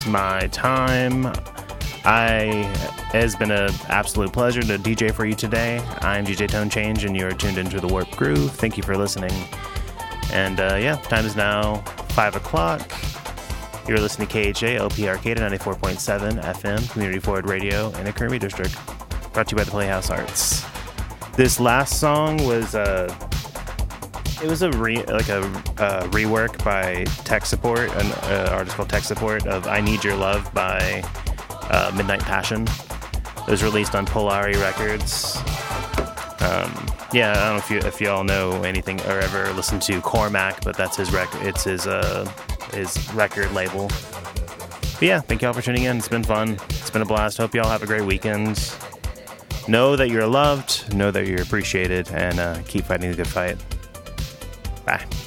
my time. It has been an absolute pleasure to DJ for you today. I'm DJ Tone Change, and you're tuned into the Warp Groove. Thank you for listening. And time is now 5 o'clock. You're listening to KHA LP Arcade at 94.7 FM, Community Forward Radio in the Current District. Brought to you by the Playhouse Arts. This last song was a rework by Tech Support, an artist called Tech Support, of I Need Your Love by Midnight Passion. It was released on Polari Records. I don't know if you all know anything or ever listened to Cormac, but that's his record. It's his record label. But yeah, thank y'all for tuning in. It's been fun. It's been a blast. Hope y'all have a great weekend. Know that you're loved. Know that you're appreciated, and keep fighting the good fight. Bye.